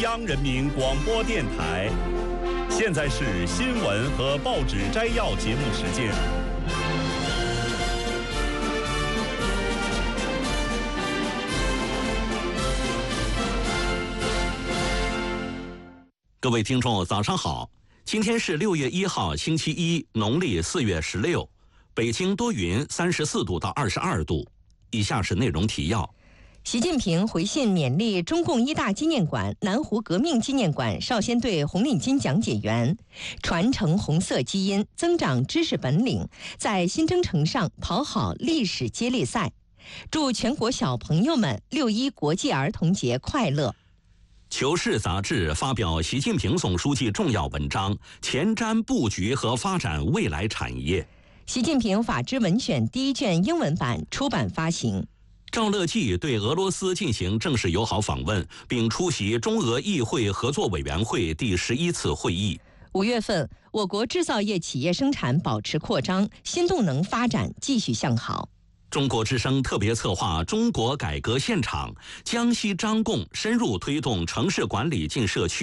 央人民广播电台。现在是新闻和报纸摘要节目时间。 各位听众，早上好！今天是6月1号，星期一，农历4月16。北京多云，34度到22度。以下是内容提要。 习近平回信勉励中共一大纪念馆、南湖革命纪念馆少先队红领巾讲解员，传承红色基因，增长知识本领，在新征程上跑好历史接力赛。祝全国小朋友们6·1国际儿童节快乐。 《求是》杂志发表习近平总书记重要文章，前瞻布局和发展未来产业。 习近平法制文选第1卷英文版出版发行。 赵乐际对俄罗斯进行正式友好访问，并出席中俄议会合作委员会第11次会议。 5月份，我国制造业企业生产保持扩张，新动能发展继续向好。 中国之声特别策划《中国改革现场》，江西张贡深入推动城市管理进社区。